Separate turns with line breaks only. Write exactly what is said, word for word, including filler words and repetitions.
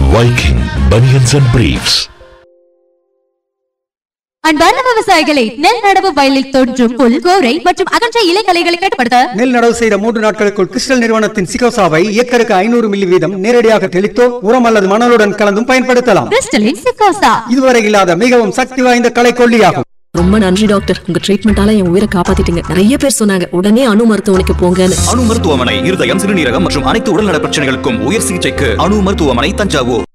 Viking Bunions and Briefs.
அன்பார்ந்த விவசாயிகளை, நெல் நடவு வயலில் தோன்றும் புல், கோரை மற்றும் அகன்ற இலைகளைகளை கட்டுப்படுத்த
நெல் நடவு செய்த மூன்று நாட்களுக்குள் கிறிஸ்டல் நிறுவனத்தின் சிகோசாவை ஏக்கருக்கு ஐநூறு மில்லி வீதம் நேரடியாக தெளித்தோ உரம் அல்லது மணலுடன் கலந்தும் பயன்படுத்தலாம்.
கிறிஸ்டலின் சிகோசா
இதுவரை இல்லாத மிகவும் சக்தி வாய்ந்த களைக்கொல்லியாகும்.
ரொம்ப நன்றி டாக்டர், உங்க ட்ரீட்மெண்டால என் உயிரை காப்பாத்திட்டீங்க. நிறைய பேர் சொன்னாங்க உடனே அணு மருத்துவமனைக்கு போங்கன்னு.
அணு மருத்துவமனை இருதயம், சிறுநீரகம் மற்றும் அனைத்து உடல்நல பிரச்சனைகளுக்கும் உயர் சிகிச்சைக்கு அணு மருத்துவமனை, தஞ்சாவூர்.